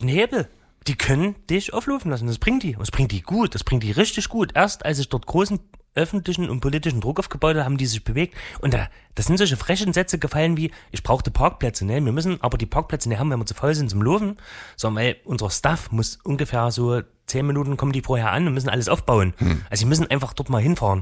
ein Hebel. Die können dich auflaufen lassen. Das bringt die. Das bringt die gut. Das bringt die richtig gut. Erst als ich dort großen öffentlichen und politischen Druck aufgebaut habe, haben die sich bewegt. Und da sind solche frechen Sätze gefallen wie, ich brauchte Parkplätze. Ne? Wir müssen aber die Pparkplätze nicht haben, wenn wir zu faul sind zum Laufen. Sondern weil unser Staff muss ungefähr so 10 Minuten kommen die vorher an und müssen alles aufbauen. Also sie müssen einfach dort mal hinfahren.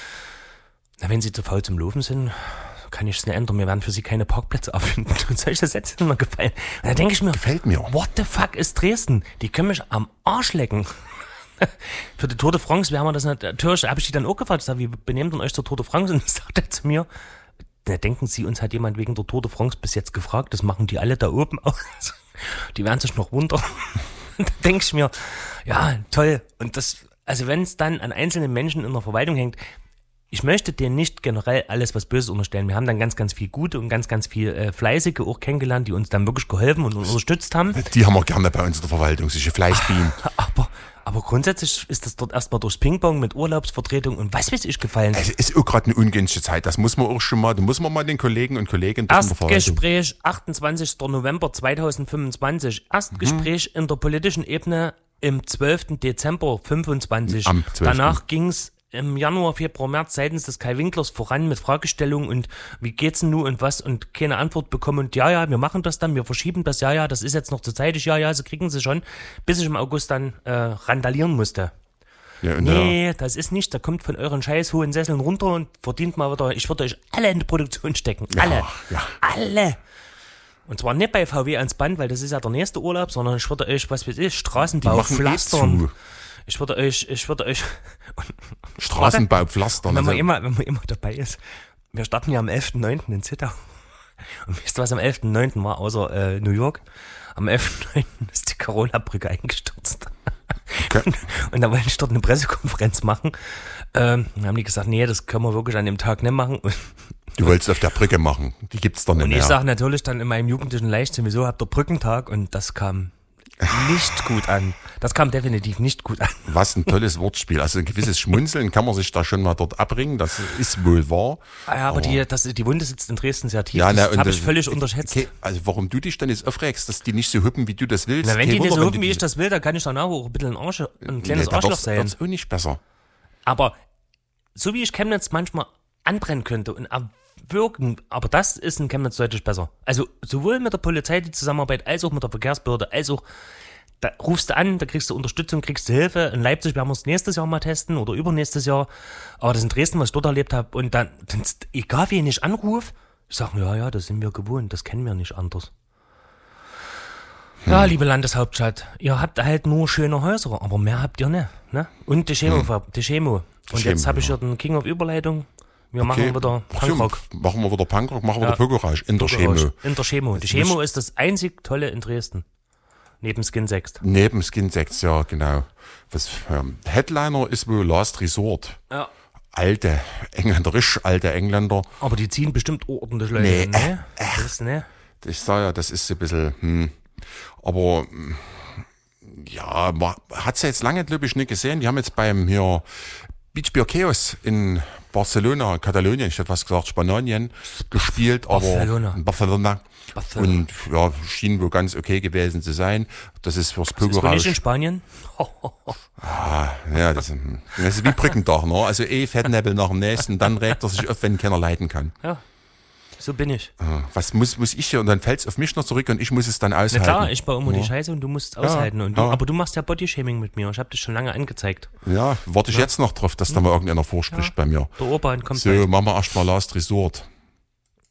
Na, wenn sie zu faul zum Laufen sind, kann ich es nicht ändern. Wir werden für sie keine Parkplätze erfinden. Und solche Sätze sind mir gefallen. Und da denke ich mir, gefällt mir. What the fuck ist Dresden? Die können mich am Arsch lecken. Für die Tour de France werden wir das natürlich, habe ich die dann auch gefragt, ich sag, wie benehmt ihr euch zur Tour de France? Und sagt er zu mir, na, denken Sie, uns hat jemand wegen der Tour de France bis jetzt gefragt, das machen die alle da oben aus. Die werden sich noch wundern. Und da denke ich mir, ja, toll. Und das, also wenn es dann an einzelnen Menschen in der Verwaltung hängt, ich möchte denen nicht generell alles was Böses unterstellen. Wir haben dann ganz, ganz viel Gute und ganz, ganz viel Fleißige auch kennengelernt, die uns dann wirklich geholfen und unterstützt haben. Die haben wir gerne bei uns in der Verwaltung, solche Fleißbienen. Aber grundsätzlich ist das dort erstmal durchs Ping-Pong mit Urlaubsvertretung und was weiß ich gefallen. Es ist auch gerade eine ungünstige Zeit. Das muss man auch schon mal, da muss man mal den Kollegen und Kolleginnen in der Verwaltung. Erstgespräch 28. November 2025. Erstgespräch in der politischen Ebene im 12. Dezember 25. Am 12. Danach ging's im Januar, Februar, März seitens des Kai Winklers voran mit Fragestellungen und wie geht's denn nun und was und keine Antwort bekommen und ja, wir machen das dann, wir verschieben das, ja, das ist jetzt noch zu zeitig, ja, sie kriegen sie schon, bis ich im August dann randalieren musste. Ja, nee, das ist nicht, da kommt von euren scheiß hohen Sesseln runter und verdient mal wieder, ich würde euch alle in die Produktion stecken, alle. Und zwar nicht bei VW ans Band, weil das ist ja der nächste Urlaub, sondern ich würde euch, was weiß ich, Straßenbau pflastern. Ich würde euch Straßenbau pflastern. Wenn man immer dabei ist. Wir starten ja am 11.9. in Zittau. Und wisst ihr, was am 11.9. war, außer New York? Am 11.9. ist die Carola-Brücke eingestürzt. Okay. Und da wollte ich dort eine Pressekonferenz machen. Dann haben die gesagt, nee, das können wir wirklich an dem Tag nicht machen. Du wolltest auf der Brücke machen, die gibt's doch nicht mehr. Und ich sage natürlich dann in meinem jugendlichen Leichtsinn, wieso habt ihr Brückentag? Und das kam nicht gut an. Das kam definitiv nicht gut an. Was ein tolles Wortspiel. Also ein gewisses Schmunzeln kann man sich da schon mal dort abbringen. Das ist wohl wahr. Ja, aber die Wunde sitzt in Dresden sehr tief. Ja, das habe ich völlig unterschätzt. Okay, also warum du dich dann jetzt aufregst, dass die nicht so hüppen, wie du das willst? Na, wenn die nicht so hüppen, wie ich das will, dann kann ich danach auch ein bisschen ein kleines Arschloch sein. Das ist auch nicht besser. Aber so wie ich Chemnitz manchmal anbrennen könnte und wirken, aber das ist in Chemnitz deutlich besser. Also sowohl mit der Polizei die Zusammenarbeit, als auch mit der Verkehrsbehörde, als auch, da rufst du an, da kriegst du Unterstützung, kriegst du Hilfe. In Leipzig werden wir es nächstes Jahr mal testen oder übernächstes Jahr. Aber das in Dresden, was ich dort erlebt habe, und dann egal wen ich anrufe, ich sage, ja, das sind wir gewohnt, das kennen wir nicht anders. Ja, liebe Landeshauptstadt, ihr habt halt nur schöne Häuser, aber mehr habt ihr nicht. Ne? Und die Chemo. Und jetzt habe ich hier den King of Überleitung. Wir machen wieder Punkrock. Machen wir wieder Punkrock, machen wir wieder Pokerage in der Chemo. In der Chemo. Die Chemo ist das einzig Tolle in Dresden. Neben Skin Sext. Neben Skin Sext, ja, genau. Headliner ist wohl Last Resort. Ja. Alte Engländer. Aber die ziehen bestimmt ordentlich Leute. Ich sag ja, das ist so ein bisschen, aber ja, man hat's ja jetzt lange, glaube ich, nicht gesehen. Die haben jetzt beim hier Beach Beer Chaos in Barcelona, Katalonien, ich hätte was gesagt, Spanien gespielt, aber in Barcelona. Und ja, schien wohl ganz okay gewesen zu sein. Das ist fürs Pokerrausch. Ist nicht in Spanien? Ja, das ist wie Brückentag, ne? Also Fettnäppel nach dem nächsten, dann regt er sich auf, wenn keiner leiden kann. Ja. So bin ich. Was muss ich hier? Und dann fällt es auf mich noch zurück und ich muss es dann aushalten. Na klar, ich baue immer die Scheiße und du musst es aushalten. Und aber du machst ja Bodyshaming mit mir. Ich habe das schon lange angezeigt. Ja, warte ich jetzt noch drauf, dass da mal irgendeiner vorspricht bei mir. Der Urban kommt so, gleich. machen wir erstmal Last Resort.